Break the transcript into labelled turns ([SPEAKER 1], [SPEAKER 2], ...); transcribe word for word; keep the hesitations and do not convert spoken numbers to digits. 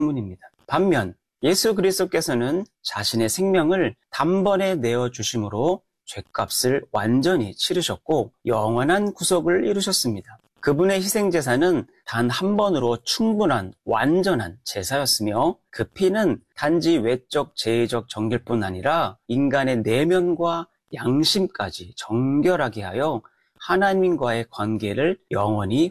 [SPEAKER 1] 때문입니다. 반면 예수 그리스도께서는 자신의 생명을 단번에 내어주심으로 죄값을 완전히 치르셨고 영원한 구속을 이루셨습니다. 그분의 희생제사는 단 한 번으로 충분한 완전한 제사였으며 그 피는 단지 외적 죄의적 정결뿐 아니라 인간의 내면과 양심까지 정결하게 하여 하나님과의 관계를 영원히